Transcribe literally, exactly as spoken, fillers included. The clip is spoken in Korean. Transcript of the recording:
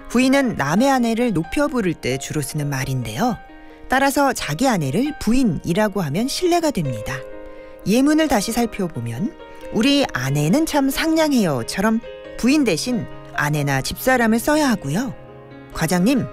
부인은 남의 아내를 높여 부를 때 주로 쓰는 말인데요. 따라서 자기 아내를 부인이라고 하면 신뢰가 됩니다. 예문을 다시 살펴보면 우리 아내는 참 상냥해요처럼 부인 대신 아내나 집사람을 써야 하고요. 과장님,